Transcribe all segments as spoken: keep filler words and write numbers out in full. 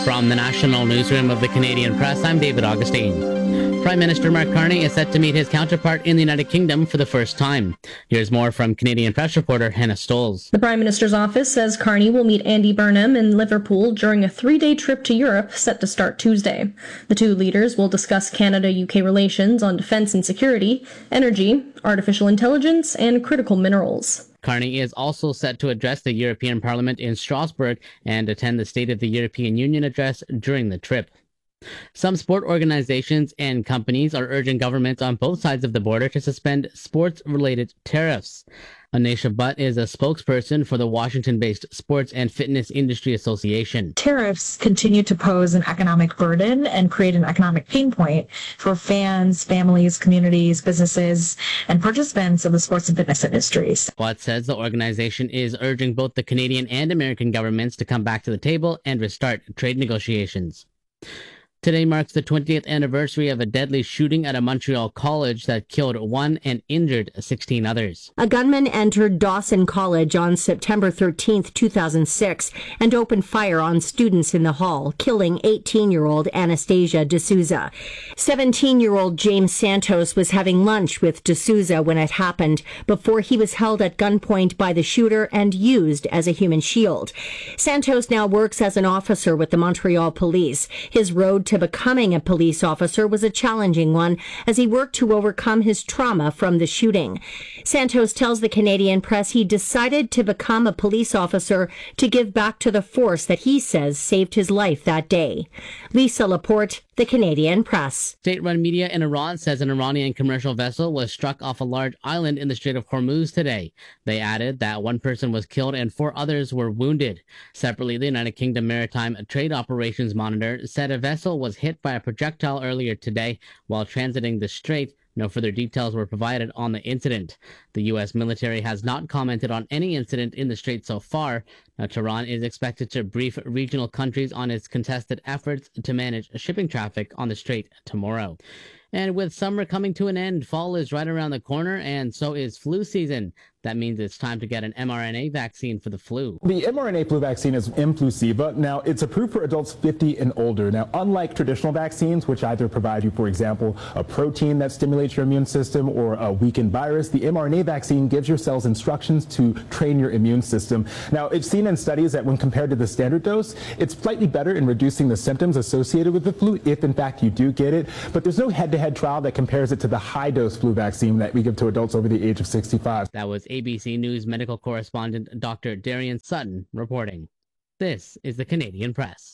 From the National Newsroom of the Canadian Press, I'm David Augustine. Prime Minister Mark Carney is set to meet his counterpart in the United Kingdom for the first time. Here's more from Canadian Press reporter Hannah Stolz. The Prime Minister's office says Carney will meet Andy Burnham in Liverpool during a three-day trip to Europe set to start Tuesday. The two leaders will discuss Canada-U K relations on defence and security, energy, artificial intelligence, and critical minerals. Carney is also set to address the European Parliament in Strasbourg and attend the State of the European Union address during the trip. Some sport organizations and companies are urging governments on both sides of the border to suspend sports-related tariffs. Anisha Butt is a spokesperson for the Washington-based Sports and Fitness Industry Association. Tariffs continue to pose an economic burden and create an economic pain point for fans, families, communities, businesses, and participants of the sports and fitness industries. Butt says the organization is urging both the Canadian and American governments to come back to the table and restart trade negotiations. Today marks the twentieth anniversary of a deadly shooting at a Montreal college that killed one and injured sixteen others. A gunman entered Dawson College on September thirteenth, two thousand six, and opened fire on students in the hall, killing eighteen-year-old Anastasia D'Souza. seventeen-year-old James Santos was having lunch with D'Souza when it happened, before he was held at gunpoint by the shooter and used as a human shield. Santos now works as an officer with the Montreal Police. His road to becoming a police officer was a challenging one as he worked to overcome his trauma from the shooting. Santos tells the Canadian Press he decided to become a police officer to give back to the force that he says saved his life that day. Lisa Laporte, the Canadian Press. State-run media in Iran says an Iranian commercial vessel was struck off a large island in the Strait of Hormuz today. They added that one person was killed and four others were wounded. Separately, the United Kingdom Maritime Trade Operations Monitor said a vessel was hit by a projectile earlier today while transiting the strait. No further details were provided on the incident. The U S military has not commented on any incident in the strait so far. Now, Tehran is expected to brief regional countries on its contested efforts to manage shipping traffic on the strait tomorrow. And with summer coming to an end, fall is right around the corner, and so is flu season. That means it's time to get an mRNA vaccine for the flu. The mRNA flu vaccine is Implusiva. Now, it's approved for adults fifty and older. Now, unlike traditional vaccines, which either provide you, for example, a protein that stimulates your immune system or a weakened virus, the mRNA vaccine gives your cells instructions to train your immune system. Now, it's seen in studies that when compared to the standard dose, it's slightly better in reducing the symptoms associated with the flu, if in fact you do get it. But there's no head-to-head trial that compares it to the high-dose flu vaccine that we give to adults over the age of sixty-five. That was A B C News medical correspondent Doctor Darian Sutton reporting. This is the Canadian Press.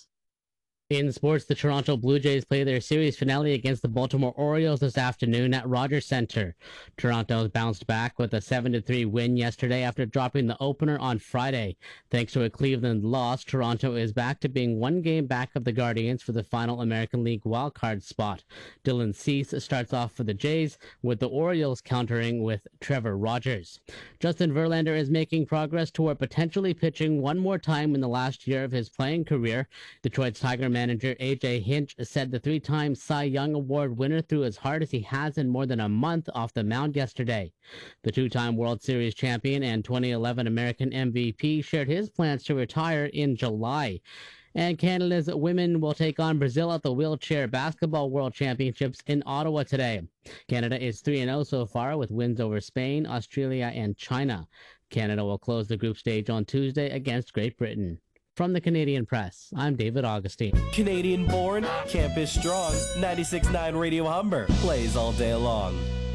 In sports, the Toronto Blue Jays play their series finale against the Baltimore Orioles this afternoon at Rogers Centre. Toronto bounced back with a seven to three win yesterday after dropping the opener on Friday. Thanks to a Cleveland loss, Toronto is back to being one game back of the Guardians for the final American League wildcard spot. Dylan Cease starts off for the Jays, with the Orioles countering with Trevor Rogers. Justin Verlander is making progress toward potentially pitching one more time in the last year of his playing career. Detroit's Tiger manager A J Hinch said the three-time Cy Young Award winner threw as hard as he has in more than a month off the mound yesterday. The two-time World Series champion and twenty eleven American M V P shared his plans to retire in July. And Canada's women will take on Brazil at the Wheelchair Basketball World Championships in Ottawa today. Canada is three and oh so far with wins over Spain, Australia, and China. Canada will close the group stage on Tuesday against Great Britain. From the Canadian Press, I'm David Augustine. Canadian born, campus strong, ninety-six point nine Radio Humber plays all day long.